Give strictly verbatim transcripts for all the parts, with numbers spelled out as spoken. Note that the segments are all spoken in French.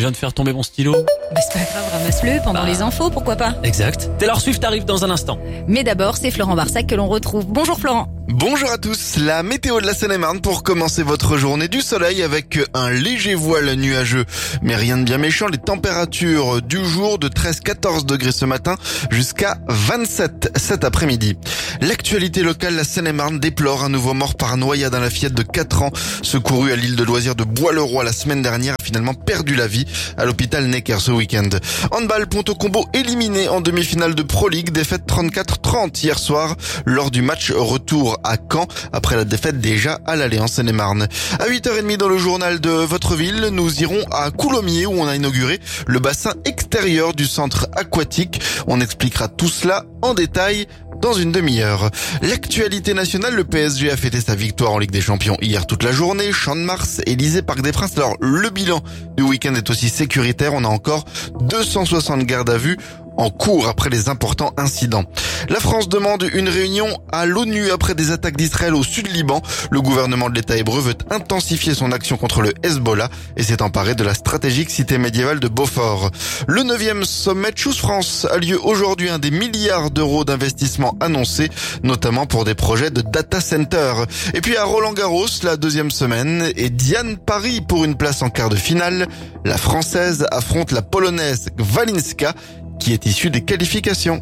Je viens de faire tomber mon stylo. Bah c'est pas grave, ramasse-le pendant Bah. les infos, pourquoi pas. Exact. Taylor Swift arrive dans un instant. Mais d'abord, c'est Florent Barsac que l'on retrouve. Bonjour Florent. Bonjour à tous, la météo de la Seine-et-Marne pour commencer votre journée, du soleil avec un léger voile nuageux. Mais rien de bien méchant, les températures du jour de treize à quatorze degrés ce matin jusqu'à vingt-sept cet après-midi. L'actualité locale, la Seine-et-Marne déplore un nouveau mort par noyade. La fillette de quatre ans, secourue à l'île de loisirs de Bois-le-Roi la semaine dernière, a finalement perdu la vie à l'hôpital Necker ce week-end. Handball, Ponto Combo éliminé en demi-finale de Pro League, défaite trente-quatre trente hier soir lors du match retour à Caen, après la défaite déjà à l'aller en Seine-et-Marne. À huit heures trente dans le journal de votre ville, nous irons à Coulommiers où on a inauguré le bassin extérieur du centre aquatique. On expliquera tout cela en détail dans une demi-heure. L'actualité nationale, le P S G a fêté sa victoire en Ligue des Champions hier toute la journée. Champ de Mars, Élysée, Parc des Princes. Alors, le bilan du week-end est aussi sécuritaire. On a encore deux cent soixante gardes à vue en cours après les importants incidents. La France demande une réunion à l'ONU après des attaques d'Israël au sud Liban. Le gouvernement de l'État hébreu veut intensifier son action contre le Hezbollah et s'est emparé de la stratégique cité médiévale de Beaufort. Le neuvième sommet Choose France a lieu aujourd'hui. Un des milliards d'euros d'investissement annoncés, notamment pour des projets de data center. Et puis à Roland-Garros, la deuxième semaine, et Diane Paris pour une place en quart de finale. La Française affronte la Polonaise Walinska, qui est issue des qualifications.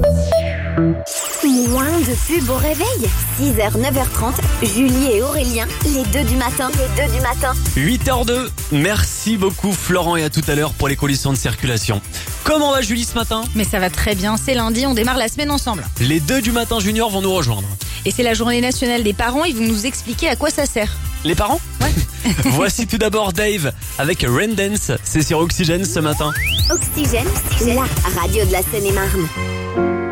Moins de pub au réveil. six heures, neuf heures trente. Julie et Aurélien, les deux du matin. Les deux du matin. huit heures deux. Merci beaucoup Florent et à tout à l'heure pour les conditions de circulation. Comment va Julie ce matin? Mais ça va très bien, c'est lundi, on démarre la semaine ensemble. Les deux du matin junior vont nous rejoindre. Et c'est la journée nationale des parents, ils vont nous expliquer à quoi ça sert. Les parents? Ouais. Voici tout d'abord Dave avec Rain Dance. C'est sur Oxygène ce matin. Oxygène, la radio de la Seine-et-Marne.